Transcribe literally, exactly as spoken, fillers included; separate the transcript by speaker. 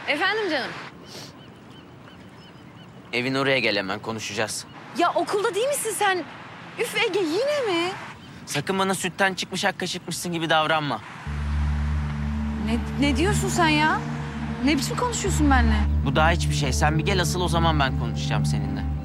Speaker 1: Efendim canım?
Speaker 2: Evin oraya gel, hemen konuşacağız.
Speaker 1: Ya okulda değil misin sen? Üf Ege, yine mi?
Speaker 2: Sakın bana sütten çıkmış ak kaşıkmışsın gibi davranma.
Speaker 1: Ne, ne diyorsun sen ya? Ne biçim konuşuyorsun benimle?
Speaker 2: Bu daha hiçbir şey. Sen bir gel asıl, o zaman ben konuşacağım seninle.